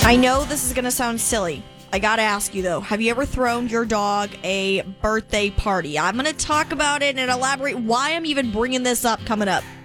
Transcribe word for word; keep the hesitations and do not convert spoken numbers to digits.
I know this is going to sound silly. I got to ask you, though. Have you ever thrown your dog a birthday party? I'm going to talk about it and elaborate why I'm even bringing this up coming up.